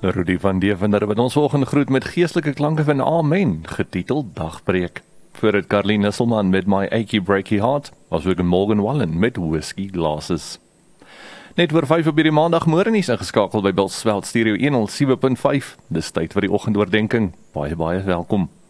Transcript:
Rudy van Deventer wat ons volgende groet met geestelike klanke van Amen, getiteld Dagbreek. Voor het Carlien Nisselman met My Achy Breaky Heart, was ook Morgan Wallen met Whiskey Glasses. Net voor 5 op die maandagmorgen is ingeskakel by Billsveld Stereo 107.5, dis tyd vir die oggendoordenking. Baie welkom.